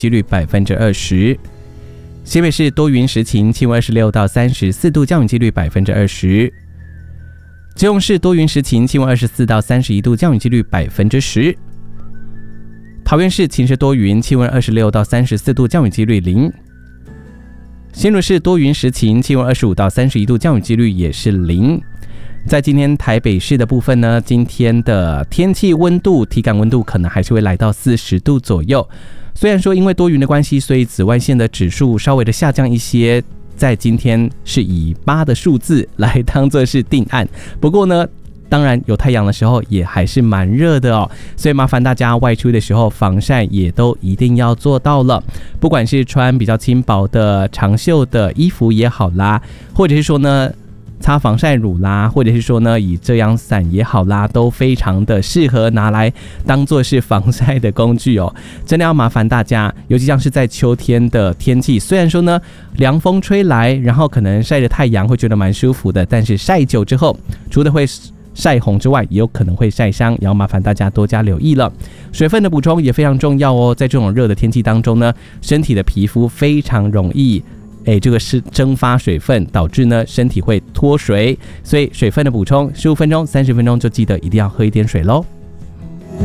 几率20%。新北市多云时晴，气温26到34度，降雨几率20%。基隆市多云时晴，气温24到31度，降雨几率10%。桃园市晴时多云，气温26到34度，降雨几率0。新竹市多云时晴，气温25到31度，降雨几率也是0。在今天台北市的部分呢，今天的天气温度体感温度可能还是会来到40度左右。虽然说因为多云的关系，所以紫外线的指数稍微的下降一些，在今天是以8的数字来当作是定案。不过呢，当然有太阳的时候也还是蛮热的哦，所以麻烦大家外出的时候防晒也都一定要做到了。不管是穿比较轻薄的长袖的衣服也好啦，或者是说呢擦防晒乳啦，或者是说呢以遮阳伞也好啦，都非常的适合拿来当作是防晒的工具哦。真的要麻烦大家，尤其像是在秋天的天气，虽然说呢凉风吹来，然后可能晒着太阳会觉得蛮舒服的，但是晒久之后，除了会晒红之外，也有可能会晒伤，也要麻烦大家多加留意了。水分的补充也非常重要哦，在这种热的天气当中呢，身体的皮肤非常容易这个是蒸发水分，导致呢身体会脱水，所以水分的补充15分钟、30分钟就记得一定要喝一点水咯。